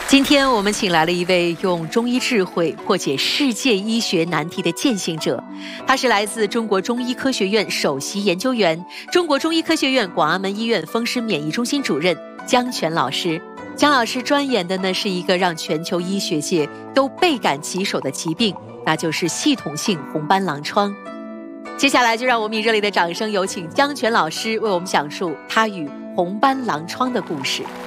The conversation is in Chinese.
今天我们请来了一位用中医智慧破解世界医学难题的践行者，他是来自中国中医科学院首席研究员、中国中医科学院广安门医院风湿免疫中心主任姜全老师。姜老师专研的呢是一个让全球医学界都倍感棘手的疾病，那就是系统性红斑狼疮。接下来就让我们以热烈的掌声有请姜全老师为我们讲述他与红斑狼疮的故事。